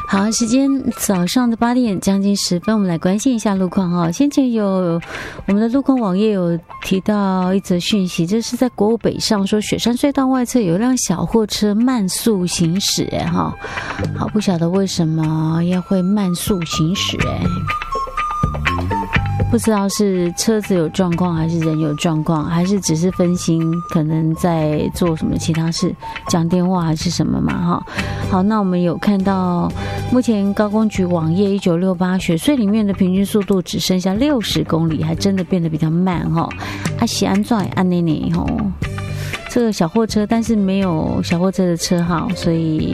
好，时间早上的8点将近10分，我们来关心一下路况哈。先前有我们的路况网页有提到一则讯息，这是在国五北上说雪山隧道外侧有一辆小货车慢速行驶，哈，好，不晓得为什么要会慢速行驶，不知道是车子有状况，还是人有状况，还是只是分心，可能在做什么其他事，讲电话还是什么嘛，哈。好，那我们有看到目前高工局网页1968雪隧里面的平均速度只剩下60公里，还真的变得比较慢哈。是安怎安呢呢吼？这个小货车，但是没有小货车的车号，所以